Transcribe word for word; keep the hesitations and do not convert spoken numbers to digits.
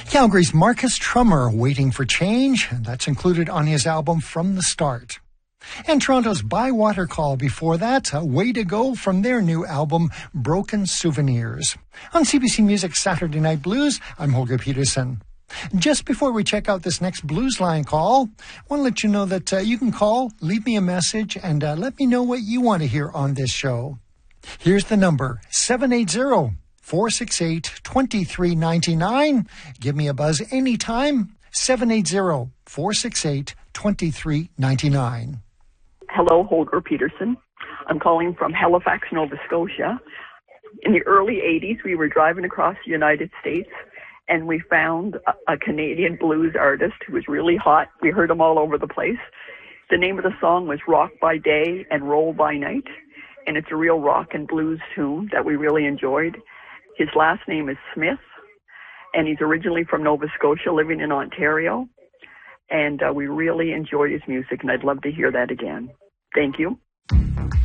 Calgary's Marcus Trummer, Waiting for Change. That's included on his album From the Start. And Toronto's Bywater Call before that, a Way to Go from their new album, Broken Souvenirs. On C B C Music's Saturday Night Blues, I'm Holger Peterson. Just before we check out this next Blues Line call, I want to let you know that uh, you can call, leave me a message, and uh, let me know what you want to hear on this show. Here's the number, seven eight zero, four six eight, two three nine nine. Give me a buzz anytime, seven eight zero, four six eight, two three nine nine. Hello, Holger Peterson. I'm calling from Halifax, Nova Scotia. In the early eighties, we were driving across the United States, and we found a, a Canadian blues artist who was really hot. We heard him all over the place. The name of the song was Rock by Day and Roll by Night, and it's a real rock and blues tune that we really enjoyed. His last name is Smith, and he's originally from Nova Scotia, living in Ontario. And uh, we really enjoyed his music, and I'd love to hear that again. Thank you.